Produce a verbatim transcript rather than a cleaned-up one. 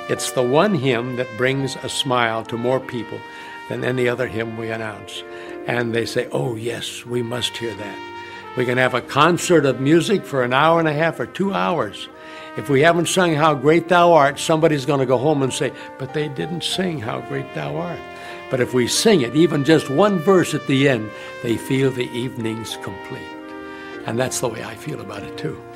It's the one hymn that brings a smile to more people than any other hymn we announce. And they say, oh yes, we must hear that. We can have a concert of music for an hour and a half or two hours. If we haven't sung How Great Thou Art, somebody's going to go home and say, but they didn't sing How Great Thou Art. But if we sing it, even just one verse at the end, they feel the evening's complete. And that's the way I feel about it too.